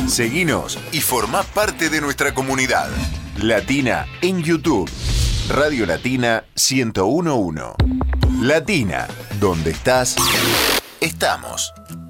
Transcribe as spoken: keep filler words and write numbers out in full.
Seguinos y formá parte de nuestra comunidad. Latina en YouTube. Radio Latina ciento uno punto uno. Latina, donde estás, estamos.